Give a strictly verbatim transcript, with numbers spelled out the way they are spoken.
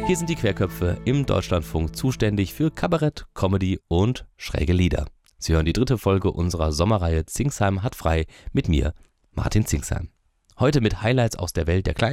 Hier sind die Querköpfe im Deutschlandfunk zuständig für Kabarett, Comedy und schräge Lieder. Sie hören die dritte Folge unserer Sommerreihe Zingsheim hat frei mit mir, Martin Zingsheim. Heute mit Highlights aus der Welt der kleinen